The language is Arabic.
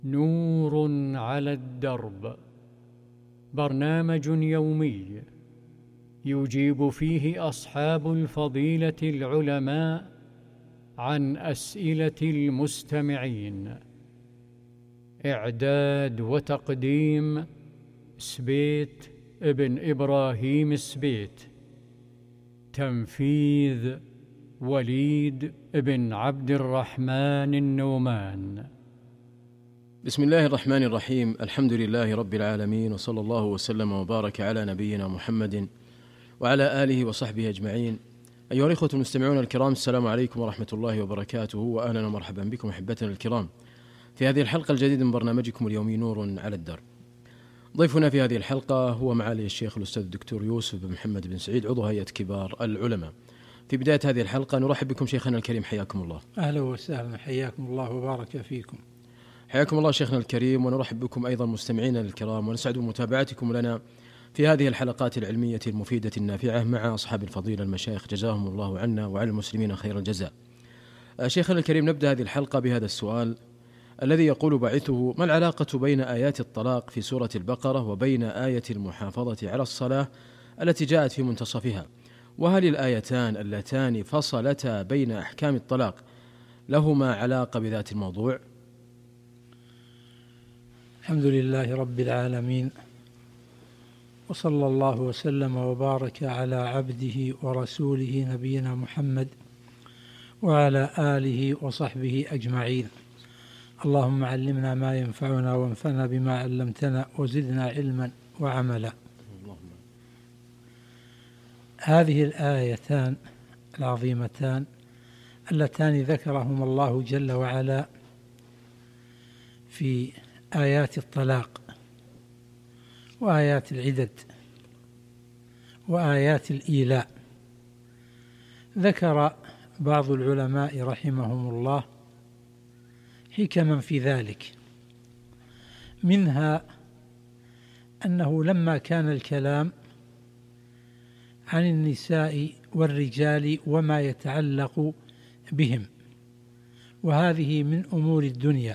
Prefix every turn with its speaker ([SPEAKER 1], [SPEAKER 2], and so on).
[SPEAKER 1] نور على الدرب، برنامج يومي يجيب فيه أصحاب الفضيلة العلماء عن أسئلة المستمعين. إعداد وتقديم سبيت ابن إبراهيم السبيت. تنفيذ وليد ابن عبد الرحمن النومان.
[SPEAKER 2] بسم الله الرحمن الرحيم. الحمد لله رب العالمين، وصلى الله وسلم وبارك على نبينا محمد وعلى آله وصحبه أجمعين. أيها الإخوة المستمعون الكرام، السلام عليكم ورحمة الله وبركاته، وأهلا ومرحبا بكم أحبتنا الكرام في هذه الحلقة الجديدة من برنامجكم اليومي نور على الدرب. ضيفنا في هذه الحلقة هو معالي الشيخ الأستاذ الدكتور يوسف بن محمد بن سعيد، عضو هيئة كبار العلماء. في بداية هذه الحلقة نرحب بكم شيخنا الكريم، حياكم الله.
[SPEAKER 3] أهلا وسهلا، حياكم الله وبارك فيكم.
[SPEAKER 2] حياكم الله شيخنا الكريم، ونرحب بكم أيضا مستمعينا الكرام، ونسعد بمتابعتكم لنا في هذه الحلقات العلمية المفيدة النافعة مع أصحاب الفضيلة المشايخ، جزاهم الله عنا وعلى المسلمين خير الجزاء. شيخنا الكريم، نبدأ هذه الحلقة بهذا السؤال الذي يقول باعثه: ما العلاقة بين آيات الطلاق في سورة البقرة وبين آية المحافظة على الصلاة التي جاءت في منتصفها؟ وهل الآيتان اللتان فصلتا بين أحكام الطلاق لهما علاقة بذات الموضوع؟
[SPEAKER 3] الحمد لله رب العالمين، وصلى الله وسلم وبارك على عبده ورسوله نبينا محمد وعلى آله وصحبه أجمعين. اللهم علمنا ما ينفعنا وانفعنا بما علمتنا وزدنا علما وعملا. هذه الآيتان العظيمتان اللتان ذكرهما الله جل وعلا في آيات الطلاق وآيات العدد وآيات الإيلاء، ذكر بعض العلماء رحمهم الله حكما في ذلك، منها أنه لما كان الكلام عن النساء والرجال وما يتعلق بهم، وهذه من أمور الدنيا،